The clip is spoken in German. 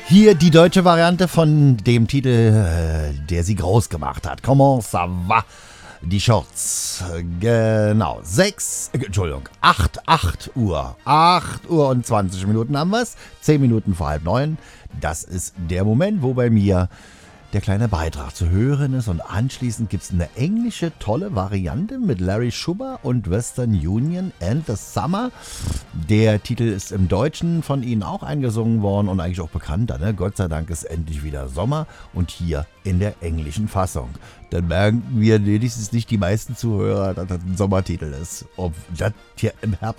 Hier die deutsche Variante von dem Titel, der sie groß gemacht hat. Comment ça va? Die Shorts. Genau. 8 Uhr. 8 Uhr und 20 Minuten haben wir es. 10 Minuten vor 8:30. Das ist der Moment, wo bei mir der kleine Beitrag zu hören ist. Und anschließend gibt es eine englische tolle Variante mit Larry Schubber und Western Union and the Summer. Der Titel ist im Deutschen von ihnen auch eingesungen worden und eigentlich auch bekannter. Ne? Gott sei Dank ist endlich wieder Sommer und hier in der englischen Fassung. Dann merken wir wenigstens nicht die meisten Zuhörer, dass das ein Sommertitel ist. Ob das hier im Herbst